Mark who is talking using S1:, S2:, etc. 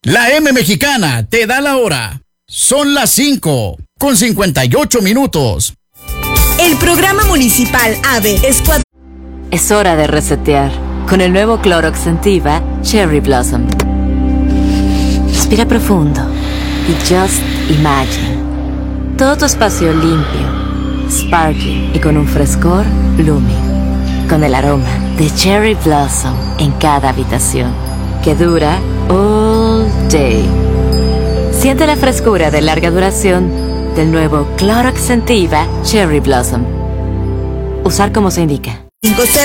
S1: La M Mexicana te da la hora. Son las 5:58.
S2: El programa municipal AVE Escuadrón.
S3: Es hora de resetear con el nuevo Clorox Scentiva Cherry Blossom. Respira profundo y just imagine todo tu espacio limpio, sparkling y con un frescor blooming, con el aroma de Cherry Blossom en cada habitación, que dura all day. Siente la frescura de larga duración del nuevo Clorox Scentiva Cherry Blossom. Usar como se indica.